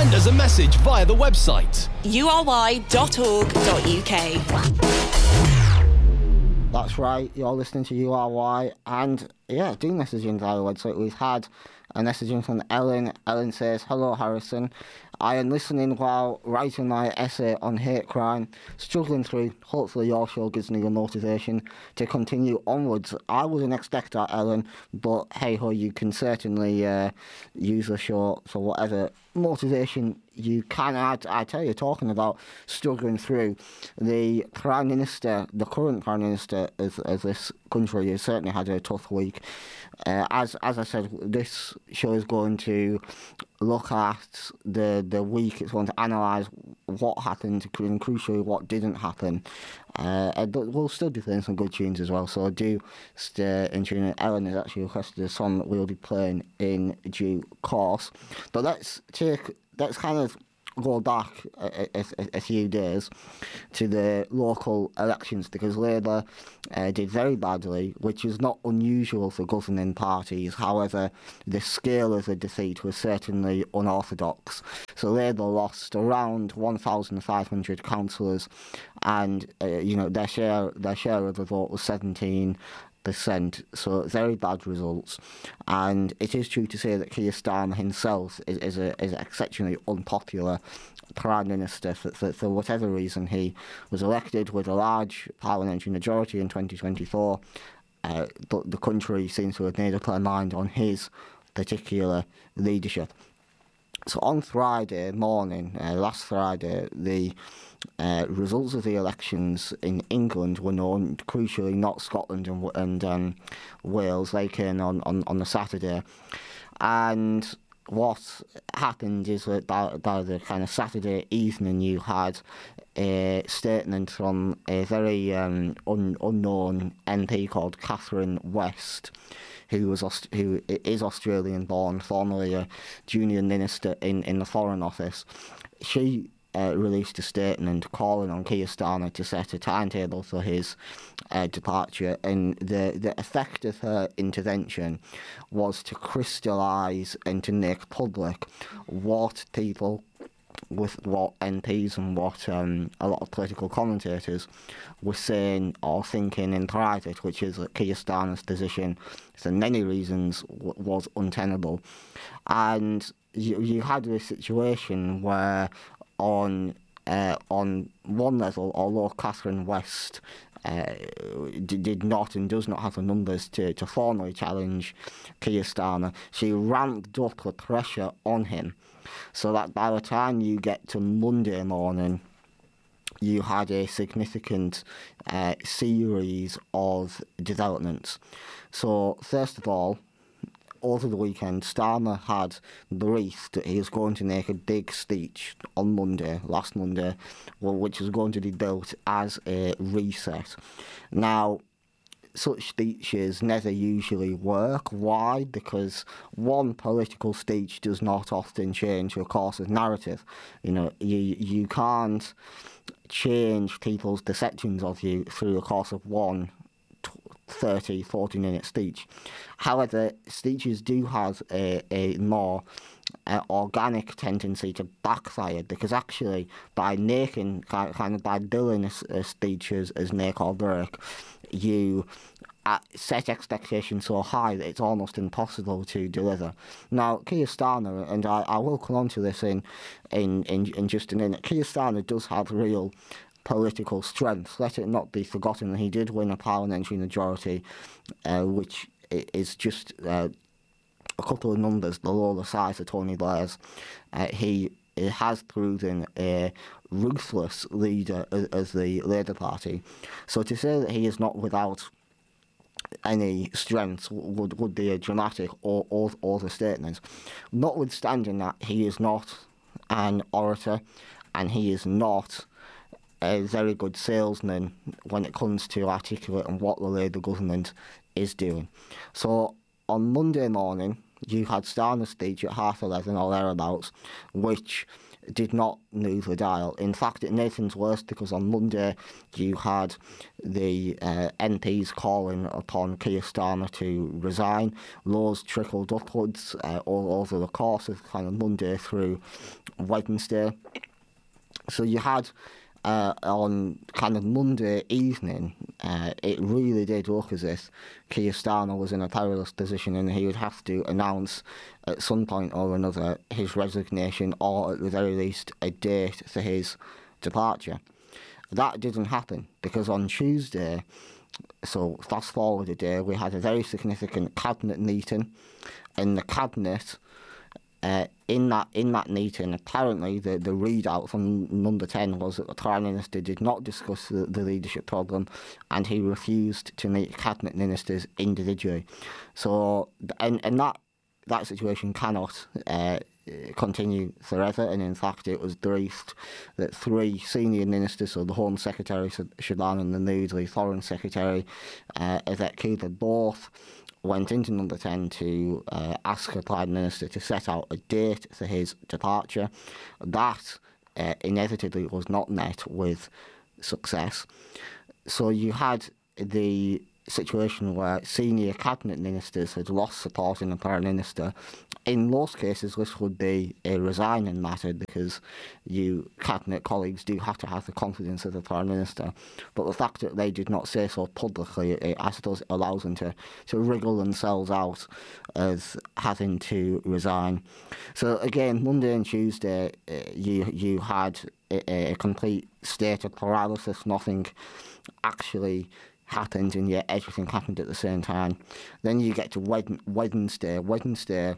Send us a message via the website ury.org.uk. That's right, you're listening to URY, and yeah, do message in via the website. We've had a messaging from Ellen. Ellen says, "Hello Harrison, I am listening while writing my essay on hate crime, struggling through. Hopefully your show gives me the motivation to continue onwards." I wouldn't expect that, Ellen, but hey ho, you can certainly use the show for whatever motivation you can. I tell you, talking about struggling through, the Prime Minister, the current Prime Minister of this country, has certainly had a tough week. As I said, this show is going to look at the week. It's going to analyse what happened and crucially what didn't happen. We'll still be playing some good tunes as well, so do stay in tune. Ellen has actually requested a song that we'll be playing in due course. But let's kind of go back a few days to the local elections, because Labour did very badly, which is not unusual for governing parties. However, the scale of the defeat was certainly unorthodox. So Labour lost around 1,500 councillors, and their share of the vote was 17%. So very bad results, and it is true to say that Keir Starmer himself is exceptionally unpopular Prime Minister. For whatever reason, he was elected with a large parliamentary majority in 2024, but the country seems to have made up their mind on his particular leadership. So on Friday morning, last Friday, the results of the elections in England were known, crucially not Scotland and Wales. They came on the Saturday. And what happened is that by the kind of Saturday evening, you had a statement from a very unknown MP called Catherine West, who is Australian-born, formerly a junior minister in the Foreign Office. She released a statement calling on Keir Starmer to set a timetable for his departure, and the effect of her intervention was to crystallise and to make public what MPs and what a lot of political commentators were saying or thinking in private, which is that Keir Starmer's position, for many reasons, was untenable. And you had this situation where on one level, although Catherine West did not and does not have the numbers to formally challenge Keir Starmer, she ramped up the pressure on him, so that by the time you get to Monday morning, you had a significant series of developments. So first of all, over the weekend, Starmer had briefed that he was going to make a big speech on last Monday, which was going to be built as a reset. Now, such speeches never usually work. Why? Because one, political speech does not often change the course of narrative. You can't change people's perceptions of you through the course of one 30, 40-minute speech. However, speeches do have a more organic tendency to backfire, because actually by making, by billing a speech as make or break, you set expectations so high that it's almost impossible to deliver. Now, Keir Starmer, and I will come on to this in just a minute, Keir Starmer does have real political strength. Let it not be forgotten that he did win a parliamentary majority, which is just a couple of numbers below the size of Tony Blair's. He has proven a ruthless leader of the Labour Party. So to say that he is not without any strength would be a dramatic overstatement. Notwithstanding that, he is not an orator, and he is not a very good salesman when it comes to articulating what the Labour government is doing. So on Monday morning, you had Starmer's speech at 11:30 or thereabouts, which did not move the dial. In fact, it made things worse because on Monday you had the MPs calling upon Keir Starmer to resign. Laws trickled upwards all over the course of kind of Monday through Wednesday. So you had on kind of Monday evening, it really did look as if Keir Starmer was in a perilous position and he would have to announce at some point or another his resignation, or at the very least a date for his departure. That didn't happen because on Tuesday, so fast forward a day, we had a very significant cabinet meeting, and the cabinet in that meeting, apparently the readout from number 10 was that the Prime Minister did not discuss the leadership problem, and he refused to meet cabinet ministers individually. So, and that situation cannot continue forever, and in fact it was briefed that 3 senior ministers, so the Home Secretary Siobhan and the Moodley Foreign Secretary Yvette Cooper, both went into number 10 to ask the Prime Minister to set out a date for his departure. That inevitably was not met with success. So you had the situation where senior cabinet ministers had lost support in the Prime Minister. In most cases, this would be a resigning matter because you cabinet colleagues do have to have the confidence of the Prime Minister. But the fact that they did not say so publicly, I suppose it allows them to wriggle themselves out as having to resign. So again, Monday and Tuesday, you had a complete state of paralysis. Nothing actually happened, and yet everything happened at the same time. Then you get to Wednesday. Wednesday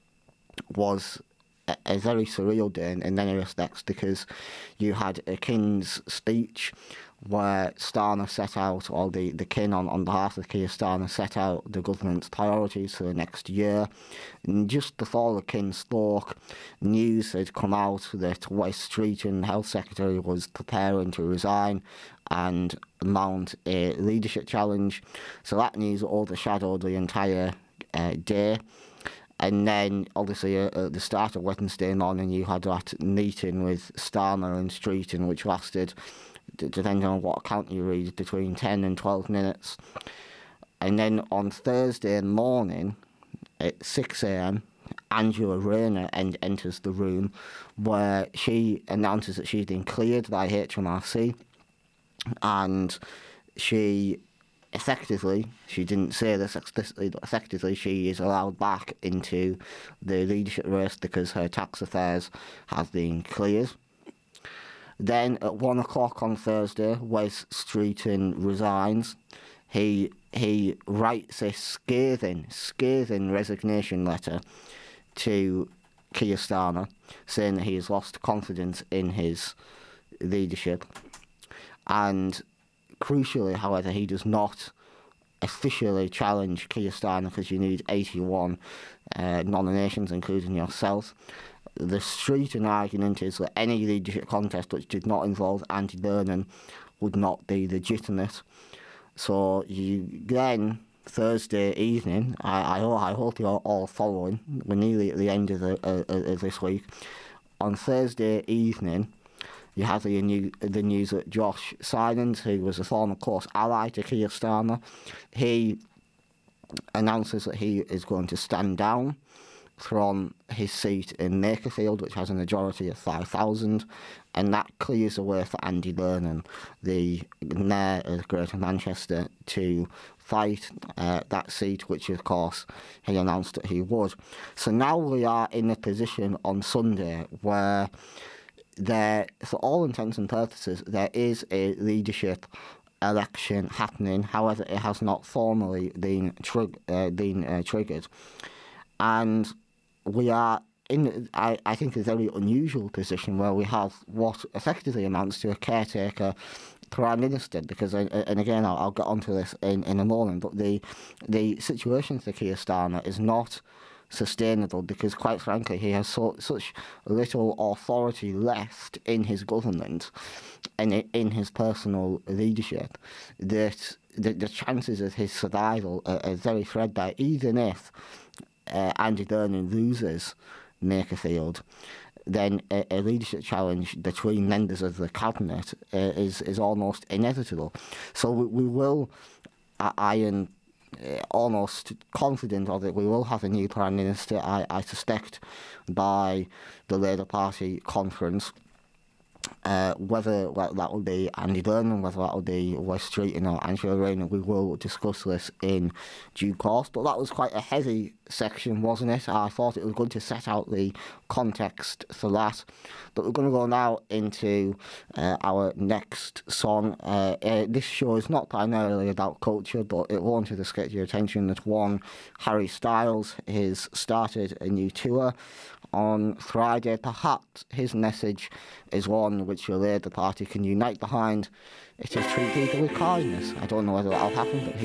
was a very surreal day in many respects because you had a King's speech where Starmer set out, or the King on behalf of Keir Starmer set out the government's priorities for the next year. And just before the King spoke, news had come out that Wes Streeton, Health Secretary, was preparing to resign and mount a leadership challenge. So that news overshadowed the entire day. And then, obviously, at the start of Wednesday morning, you had that meeting with Starmer and Streeton, which lasted, depending on what account you read, between 10 and 12 minutes. And then on Thursday morning, at 6 a.m, Angela Rayner enters the room, where she announces that she's been cleared by HMRC, and she effectively, she didn't say this explicitly, but effectively she is allowed back into the leadership race because her tax affairs have been cleared. Then at 1 o'clock on Thursday, Wes Streeton resigns. He writes a scathing resignation letter to Keir Starmer, saying that he has lost confidence in his leadership. And crucially, however, he does not officially challenge Keir Starmer because you need 81 nominations, including yourself. The Streeton argument is that any leadership contest which did not involve Andy Burnham would not be legitimate. So you then, Thursday evening, I hope you're all following, we're nearly at the end of this week. On Thursday evening, you have the news that Josh Simons, who was a former close ally to Keir Starmer, he announces that he is going to stand down from his seat in Makerfield, which has a majority of 5,000, and that clears the way for Andy Burnham, the Mayor of Greater Manchester, to fight that seat, which of course he announced that he would. So now we are in a position on Sunday where there, for all intents and purposes, there is a leadership election happening. However, it has not formally been triggered. And we are in, I think, a very unusual position where we have what effectively amounts to a caretaker Prime Minister, because, and again, I'll get onto this in a moment, but the situation for Keir Starmer is not sustainable because, quite frankly, he has such little authority left in his government and in his personal leadership that the chances of his survival are very threadbare. Even if Andy Burnham loses Makerfield, then a leadership challenge between members of the cabinet is almost inevitable. So we will, I am almost confident of it, we will have a new Prime Minister, I suspect, by the Labour Party conference. Whether that will be Andy Burnham, whether that will be Wes Streeting or Angela Rayner, we will discuss this in due course. But that was quite a heavy section, wasn't it? I thought it was good to set out the context for that. But we're going to go now into our next song. This show is not primarily about culture, but it wanted to get your attention that one, Harry Styles has started a new tour on Friday. Perhaps his message is one which the Labour Party can unite behind. It is treat people with kindness. I don't know whether that'll happen, but